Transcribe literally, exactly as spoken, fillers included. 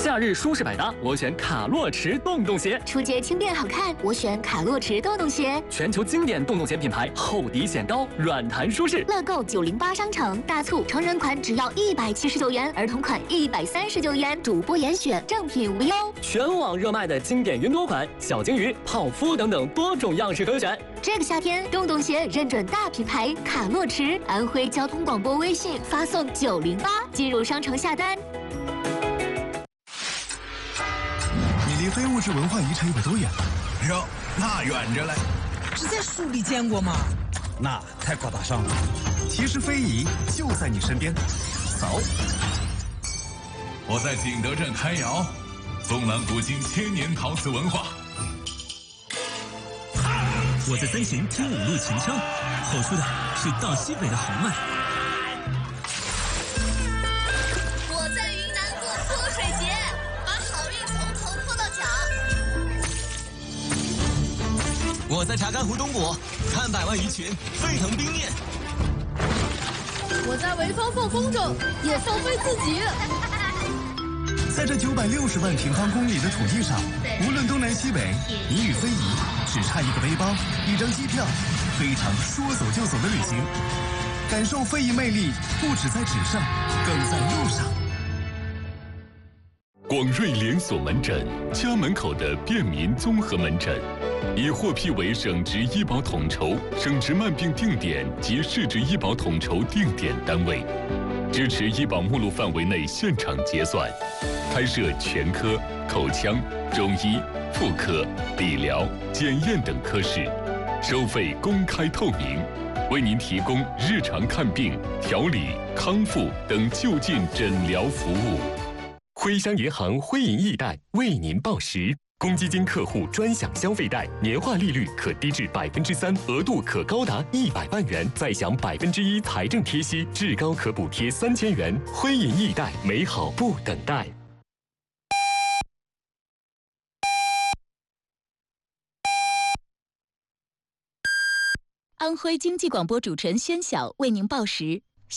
夏日舒适百搭，我选卡洛驰洞洞鞋。 出街轻便好看，我选卡洛驰洞洞鞋。 全球经典洞洞鞋品牌，厚底显高，软弹舒适。 乐购九零八商城大促，成人款只要一百七十九元，儿童款一百三十九元，主播严选，正品无忧。 全网热卖的经典云朵款、小金鱼、泡芙等等多种样式可选。 这个夏天，洞洞鞋认准大品牌卡洛驰，安徽交通广播微信发送九零八进入商城下单。 你离非物质文化遗产有多远？ 哟，那远着嘞。 是在书里见过吗？ 那太高大上了。 其实非遗就在你身边。扫。 我在景德镇开窑，纵览古今千年陶瓷文化。 我在三秦听五路秦腔，口出的是大西北的豪迈。 我在云南过泼水节，把好运从头泼到脚。 我在查干湖东部看百万鱼群沸腾冰面。 我在潍坊放风筝，也放飞自己。 在这九百六十万平方公里的土地上，无论东南西北，你与非遗只差一个背包、一张机票，非常说走就走的旅行。感受非遗魅力，不只在纸上，更在路上。 广瑞连锁门诊，家门口的便民综合门诊，已获批为省直医保统筹、省直慢病定点及市直医保统筹定点单位，支持医保目录范围内现场结算。开设全科、口腔、中医、妇科、理疗、检验等科室，收费公开透明，为您提供日常看病、调理、康复等就近诊疗服务。徽商银行徽银易贷为您报时，公积金客户专享消费贷，年化利率可低至百分之三，额度可高达一百万元，再享百分之一财政贴息，至高可补贴三千元。徽银易贷，美好不等待。 安徽经济广播主持人宣晓为您报时。